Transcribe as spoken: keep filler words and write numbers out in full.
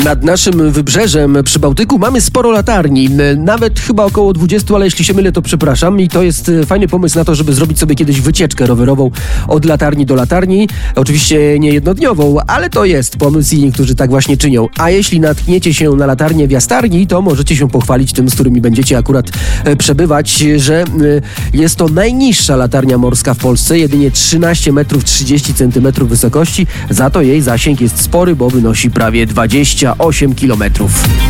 Nad naszym wybrzeżem przy Bałtyku mamy sporo latarni, nawet chyba około dwudziestu, ale jeśli się mylę, to przepraszam. I to jest fajny pomysł na to, żeby zrobić sobie kiedyś wycieczkę rowerową od latarni do latarni. Oczywiście nie jednodniową, ale to jest pomysł i niektórzy tak właśnie czynią. A jeśli natkniecie się na latarnię w Jastarni, to możecie się pochwalić tym, z którymi będziecie akurat przebywać, że jest to najniższa latarnia morska w Polsce, jedynie trzynaście metrów trzydzieści centymetrów wysokości. Za to jej zasięg jest spory, bo wynosi prawie dwadzieścia osiem kilometrów.